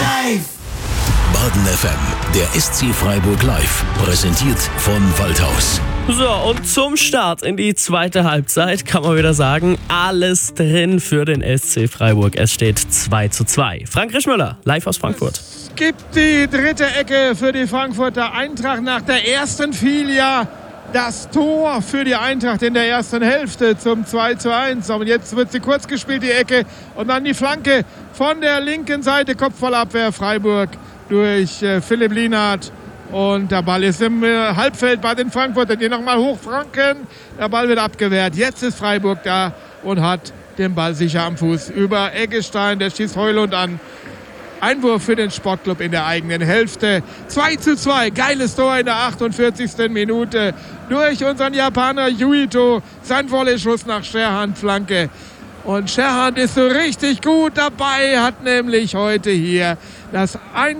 Live! Baden FM, der SC Freiburg Live, präsentiert von Waldhaus. So, und zum Start in die zweite Halbzeit kann man wieder sagen, alles drin für den SC Freiburg. Es steht 2:2. Frank Rischmüller, live aus Frankfurt. Es gibt die dritte Ecke für die Frankfurter Eintracht nach der ersten Filia. Das Tor für die Eintracht in der ersten Hälfte zum 2:1. Und jetzt wird sie kurz gespielt, die Ecke. Und dann die Flanke von der linken Seite, Kopfballabwehr Freiburg durch Philipp Lienhardt. Und der Ball ist im Halbfeld bei den Frankfurtern, die nochmal hochfranken. Der Ball wird abgewehrt. Jetzt ist Freiburg da und hat den Ball sicher am Fuß. Über Eggestein, der schießt Højlund an. Einwurf für den Sportclub in der eigenen Hälfte. 2:2. Geiles Tor in der 48. Minute. Durch unseren Japaner Yuito. Sein Volley-Schuss nach Scherhand, Flanke. Und Scherhand ist so richtig gut dabei. Hat nämlich heute hier das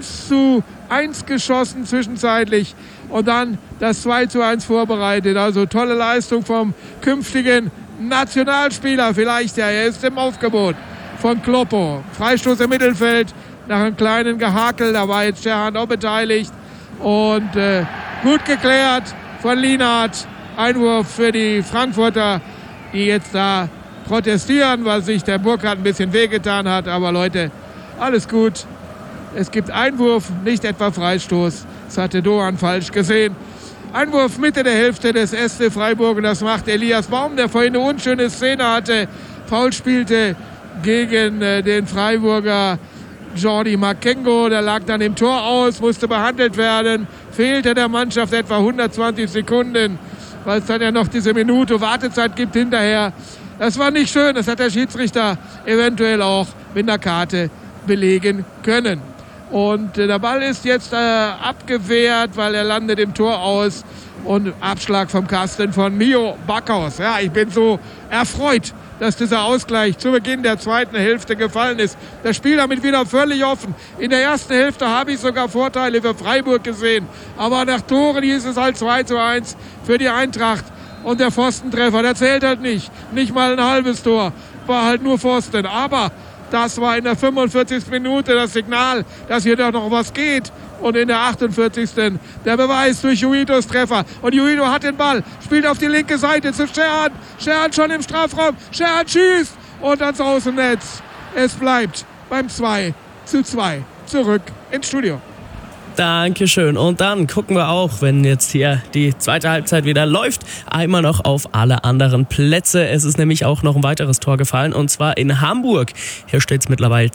1:1 geschossen zwischenzeitlich. Und dann das 2:1 vorbereitet. Also tolle Leistung vom künftigen Nationalspieler. Vielleicht, er ist im Aufgebot von Kloppo. Freistoß im Mittelfeld. Nach einem kleinen Gehakel, da war jetzt Scherhand auch beteiligt. Und gut geklärt von Lienhardt. Einwurf für die Frankfurter, die jetzt da protestieren, weil sich der Burkhardt ein bisschen wehgetan hat. Aber Leute, alles gut. Es gibt Einwurf, nicht etwa Freistoß. Das hatte Doan falsch gesehen. Einwurf Mitte der Hälfte des SC Freiburg. Und das macht Elias Baum, der vorhin eine unschöne Szene hatte. Foul spielte gegen den Freiburger Jordi Makengo, der lag dann im Tor aus, musste behandelt werden, fehlte der Mannschaft etwa 120 Sekunden, weil es dann ja noch diese Minute Wartezeit gibt hinterher. Das war nicht schön, das hat der Schiedsrichter eventuell auch mit einer Karte belegen können. Und der Ball ist jetzt abgewehrt, weil er landet im Tor aus und Abschlag vom Kasten von Mio Backhaus. Ja, ich bin so erfreut, dass dieser Ausgleich zu Beginn der zweiten Hälfte gefallen ist. Das Spiel damit wieder völlig offen. In der ersten Hälfte habe ich sogar Vorteile für Freiburg gesehen. Aber nach Toren hieß es halt 2:1 für die Eintracht. Und der Pfostentreffer, der zählt halt nicht. Nicht mal ein halbes Tor. War halt nur Pfosten. Aber das war in der 45. Minute das Signal, dass hier doch noch was geht. Und in der 48. der Beweis durch Yuitos Treffer. Und Yuito hat den Ball, spielt auf die linke Seite zu Scherhand. Scherhand schon im Strafraum. Scherhand schießt und ans Außennetz. Es bleibt beim 2:2. Zurück ins Studio. Dankeschön. Und dann gucken wir auch, wenn jetzt hier die zweite Halbzeit wieder läuft, einmal noch auf alle anderen Plätze. Es ist nämlich auch noch ein weiteres Tor gefallen, und zwar in Hamburg. Hier steht es mittlerweile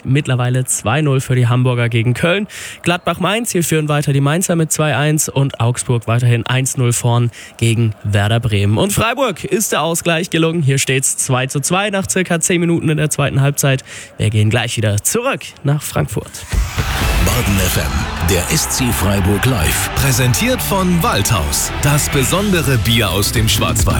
2:0 für die Hamburger gegen Köln. Gladbach-Mainz, hier führen weiter die Mainzer mit 2:1 und Augsburg weiterhin 1:0 vorn gegen Werder Bremen. Und Freiburg ist der Ausgleich gelungen. Hier steht es 2:2 nach circa 10 Minuten in der zweiten Halbzeit. Wir gehen gleich wieder zurück nach Frankfurt. Baden FM, der SC Freiburg Live, Präsentiert von Waldhaus. Das besondere Bier aus dem Schwarzwald.